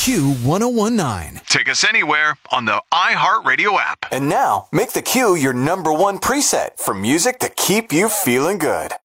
Q1019. Take us anywhere on the iHeartRadio app. And now, make the Q your number one preset for music to keep you feeling good.